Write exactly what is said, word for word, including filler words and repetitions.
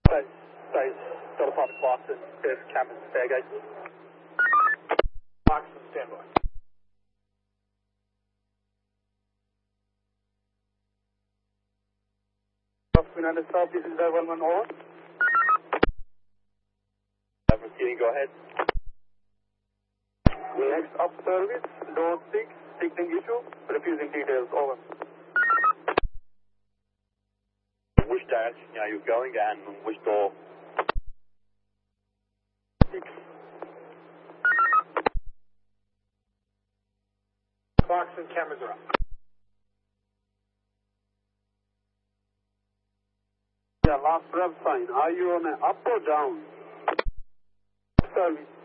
Those, those Delta Clarkson, there's cameras, Fairgate. Clarkson, stand by. Fernando South, this is the one one one. Proceeding, go ahead. Next up service, door six, signaling issue, refusing details, over. Which direction are you going and which door? Six. Clarkson, cameras are up. Yeah, last rev sign. Are you on an up or down? Service.